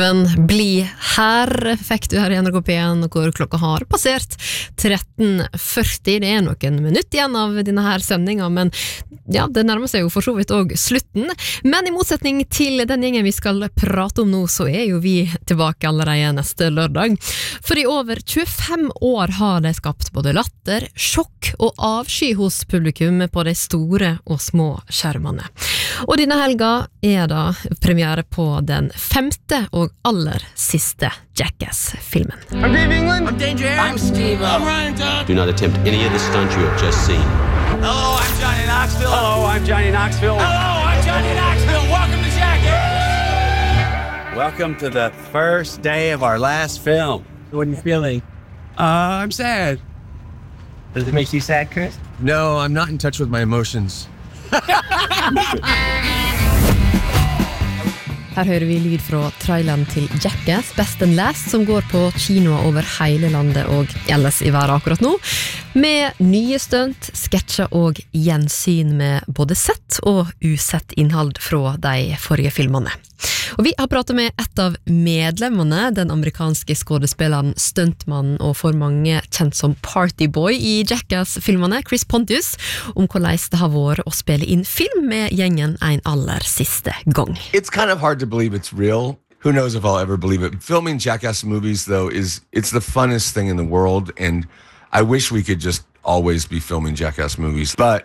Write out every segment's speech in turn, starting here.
Bli her, fikk du her I NRK P1, hvor klokka har passert 13.40. Det noen minutter igjen av denne her sendingen, men ja, det nærmer seg jo for så vidt også slutten. Men I motsetning til den gjengen vi skal prate om nå, så jo vi tilbake allerede neste lørdag. For I over 25 år har de skapt både latter, sjokk og avsky hos publikum på de store og små skjermene. Og denne helga da premiere på den 5. og aller siste Jackass-filmen. I'm Dave England. I'm Danger Aaron. I'm Steve. I'm Ryan Dunn. Do not attempt any of the stunts you have just seen. Hello, I'm Johnny Knoxville. Hello, I'm Johnny Knoxville. Hello, I'm Johnny Knoxville. Welcome to Jackass. Welcome to the first day of our last film. What are you feeling? I'm sad. Does it make you sad, Chris? No, I'm not in touch with my emotions. Her hører vi lyd fra traileren til Jackass, Best and Last, som går på kinoer over hele landet og ellers I verden akkurat nå, med nye stunt, sketsjer og gjensyn med både sett og usett innhold fra de forrige filmene. Og vi har pratet med et av medlemmene, den amerikanske skådespilleren, stuntmannen og for mange kjent som Partyboy I Jackass-filmene, Chris Pontius, om hvordan det har vært å spille inn film med gjengen en aller siste gang. It's kind of hard to believe it's real. Who knows if I'll ever believe it. Filming Jackass movies, though, it's the funnest thing in the world, and I wish we could just always be filming Jackass movies. But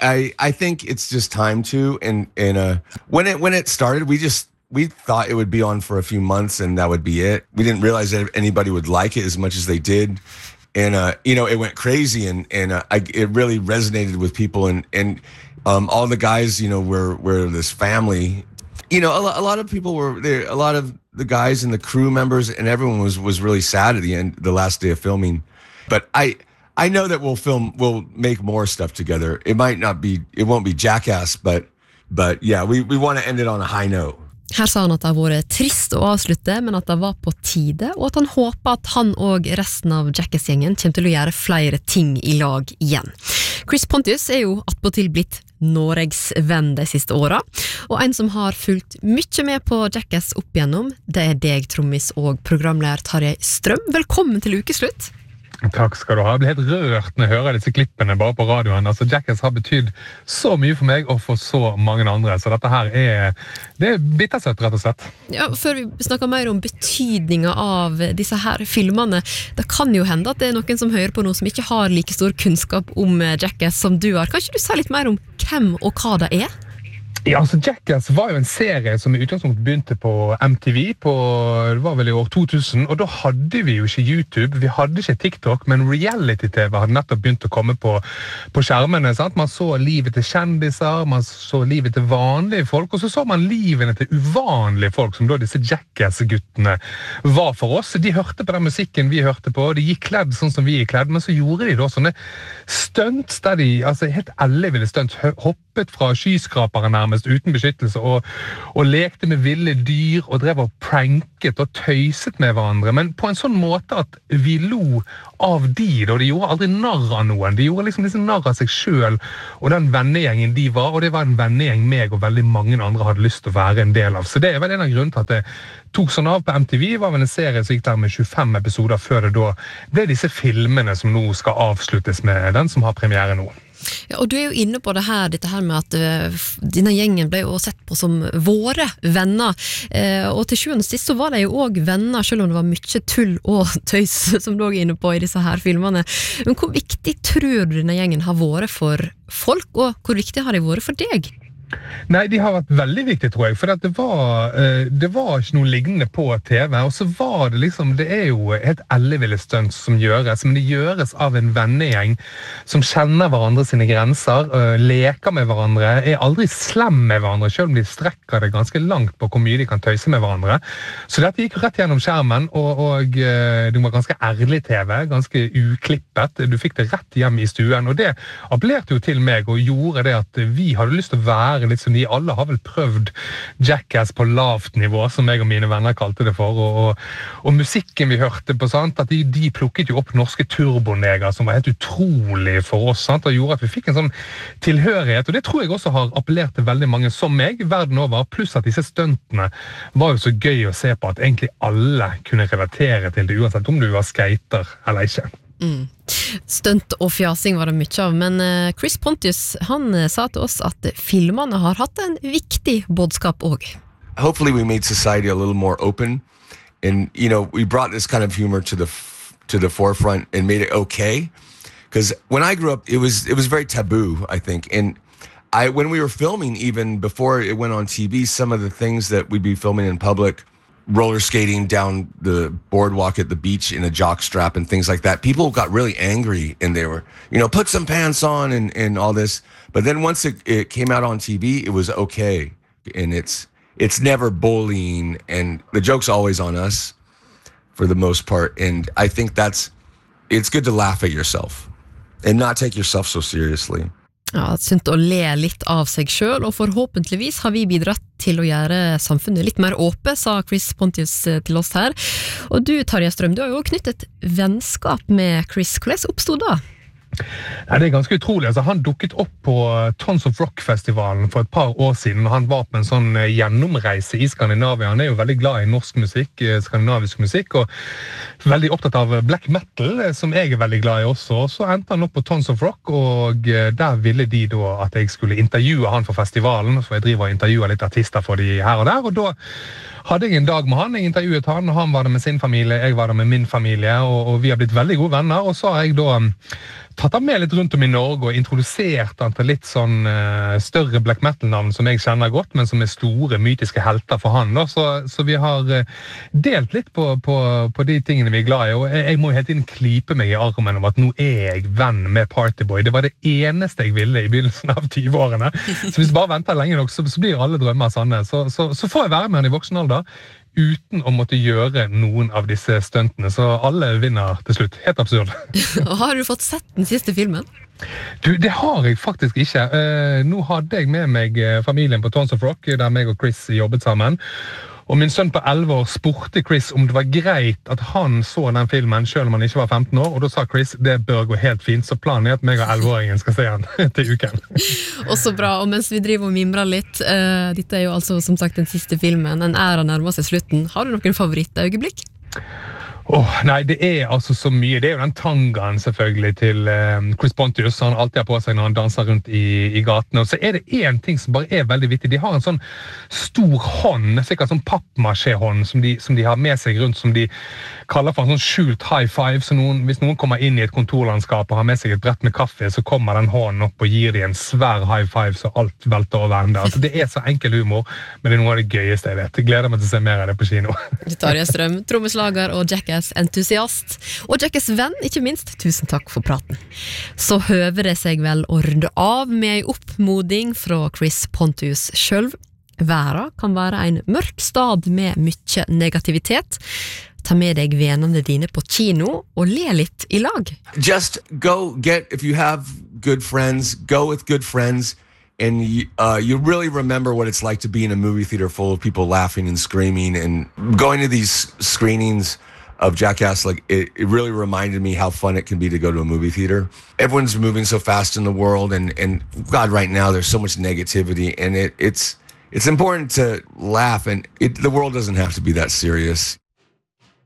I think it's just time to, and when it started, we thought it would be on for a few months and that would be it. We didn't realize that anybody would like it as much as they did. And, it went crazy and it really resonated with people and all the guys, were this family. A lot of people were there, a lot of the guys and the crew members and everyone was really sad at the end, the last day of filming. But I know that we'll make more stuff together. It won't be Jackass, but yeah, we want to end it on a high note. Her sa han at det har vært trist å avslutte, men at det var på tide, og at han håper at han og resten av Jackass-gjengen kommer til å gjøre flere ting I lag igjen. Chris Pontius jo attpåtil blitt Norges venn de siste årene, og en som har fulgt mye med på Jackass opp igjennom, det deg, trommis og programleder Tarjei Strøm. Velkommen til ukeslutt! Takk skal du ha. Jeg ble helt rørt når jeg hører disse klippene bare på radioen. Altså, Jackass har betydd så mye for meg og for så mange andre, så dette her det bittersøtt, rett og slett. Ja, før vi snakker mer om betydningen av disse her filmene, det kan jo hende at det noen som hører på noe som ikke har like stor kunnskap om Jackass som du har. Kan ikke du si litt mer om hvem og hva det Ja, altså Jackass var jo en serie som I utgangspunktet begynte på MTV det var vel I år 2000, og da hadde vi jo ikke YouTube, vi hadde ikke TikTok, men reality-TV hadde nettopp begynt å komme på skjermene, sant? Man så livet til kjendiser, man så livet til vanlige folk, og så man livene til uvanlige folk, som da disse Jackass-guttene var for oss. De hørte på den musikken vi hørte på, de gikk kledd sånn som vi gikk kledd, men så gjorde de da sånne stunts der de, altså helt elleville stunts, hoppet fra skyskrapere nærmest uten beskyttelse og lekte med ville dyr og drev og pranket og tøyset med hverandre, men på en sånn måte at vi lo av de gjorde aldri narr av noen, de gjorde liksom narr av seg selv og den vennegjengen de var, og det var en vennegjeng meg og veldig mange andre hadde lyst til å være en del av, så det vel en av grunnen til at det tok sånn av på MTV, var vel en serie som gikk der med 25 episoder før det da ble disse filmene som nå skal avsluttes med den som har premiere nå. Ja, og du jo inne på dette her med at denne gjengen ble jo sett på som våre venner, og til sjuende og sist så var det jo også venner, selv om det var mye tull og tøys som du også inne på I disse her filmene. Men hvor viktig tror du denne gjengen har vært for folk, og hvor viktig har de vært for deg? Nei, de har vært veldig viktige, tror jeg, for det var ikke noe lignende på TV, og så var det liksom, det jo helt elleville stunts som gjøres, men det gjøres av en vennegjeng som kjenner hverandre sine grenser, leker med hverandre, aldri slem med hverandre, selv om de strekker det ganske langt på hvor mye de kan tøyse med hverandre. Så dette gikk rett gjennom skjermen, og det var ganske ærlig TV, ganske uklippet, du fikk det rett hjem I stuen, og det appellerte jo til meg og gjorde det at vi hadde lyst til å være være litt som de. Alle har vel prøvd Jackass på lavt nivå, som jeg og mine venner kalte det for, og musikken vi hørte på, sant, at de plukket jo opp norske turboneger, som var helt utrolig for oss, sant, og gjorde at vi fikk en sånn tilhørighet, og det tror jeg også har appellert til veldig mange som meg, verden over, pluss at disse stuntene var jo så gøy å se på at egentlig alle kunne relatere til det, uansett om du var skater eller ikke. Stunt og fjasing var det mye av, men Chris Pontius, han sa til oss at filmene har hatt en viktig budskap også. Hopefully we made society a little more open, and you know, we brought this kind of humor to the forefront and made it okay. Because when I grew up, it was very taboo, I think, and when we were filming, even before it went on TV, some of the things that we'd be filming in public, roller skating down the boardwalk at the beach in a jock strap and things like that, people got really angry, and they were, you know, put some pants on and all this. But then once it came out on TV, it was okay, and it's never bullying, and the joke's always on us for the most part, and I think it's good to laugh at yourself and not take yourself so seriously. Ja, sunt å le litt av seg selv, og forhåpentligvis har vi bidratt til å gjøre samfunnet litt mer åpent, sa Chris Pontius til oss her. Og du, Tarjei Strøm, du har jo knyttet vennskap med Chris. Hvordan oppstod det? Ja, det er ganske utrolig. Altså, han dukket opp på Tons of Rock-festivalen for et par år siden. Han var på en sånn gjennomreise i Skandinavia. Han er jo veldig glad i norsk musikk, skandinavisk musikk, og veldig opptatt av black metal, som jeg er veldig glad i også. Så endte han opp på Tons of Rock, og der ville de da at jeg skulle intervjue han for festivalen, så jeg driver og intervjuer litt artister for de her og der, og da hadde jeg en dag med han, jeg intervjuet han, og han var der med sin familie, jeg var der med min familie, og vi har blitt veldig gode venner, og så har jeg da tatt han med litt rundt om i Norge og introdusert han til litt sånn større black metal-navn som jeg kjenner godt, men som er store mytiske helter for han da. Så vi har delt litt på de tingene vi er glad i, og jeg må jo helt inn klype meg i armen om at nå er jeg venn med Partyboy. Det var det eneste jeg ville i begynnelsen av 20-årene. Så hvis jeg bare venter lenge nok, så blir alle drømmer sanne. Så får jeg være med han i voksen alder, uten å måtte gjøre noen av disse stuntene, så alle vinner til slutt. Helt absurd. Har du fått sett den siste filmen? Du, det har jeg faktisk ikke. Nå hadde jeg med meg familien på Tons of Rock, der meg og Chris jobbet sammen. Og min sønn på 11 år spurte Chris om det var greit at han så den filmen selv om han ikke var 15 år, og da sa Chris, det bør gå helt fint, så planen er at meg og 11-åringen skal se han til uken. Og så bra, og mens vi driver og mimrer litt, dette er jo altså som sagt den siste filmen, en æra nærmer seg slutten. Har du noen favorittøyeblikk? Nei, det er altså så mye. Det er jo den tangaen selvfølgelig til Chris Pontius, han alltid har på seg når han danser rundt i gatene. Og så er det en ting som bare er veldig viktig. De har en sånn stor hånd, sikkert sånn pappmaché-hånd som de har med seg rundt, som de kaller for en sånn skjult high five. Så hvis noen kommer inn i et kontorlandskap og har med seg et brett med kaffe, så kommer den hånden opp og gir de en svær high five, så alt velter over ende. Altså, det er så enkel humor, men det er noe av det gøyeste jeg vet. Jeg gleder meg til å se mer av det på kino. Tarjei Strøm, trommeslager og Jackass-entusiast. Og Jackass-venn, ikke minst. Tusen takk for praten. Så høver det seg vel å runde av med en oppmoding fra Chris Pontius selv. Verden kan være en mørk stad med mye negativitet. Ta med deg vennene dine på kino og le litt i lag. Just go if you have good friends, go with good friends, and you really remember what it's like to be in a movie theater full of people laughing and screaming, and going to these screenings of Jackass, like it really reminded me how fun it can be to go to a movie theater. Everyone's moving so fast in the world, and God, right now there's so much negativity, and it's important to laugh, and the world doesn't have to be that serious.